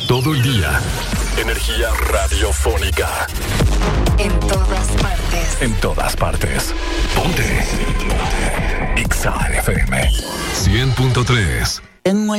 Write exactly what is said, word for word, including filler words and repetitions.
todo el día. Energía radiofónica. En todas partes. En todas partes. Ponte. Ponte. X A F M cien punto tres. Tengo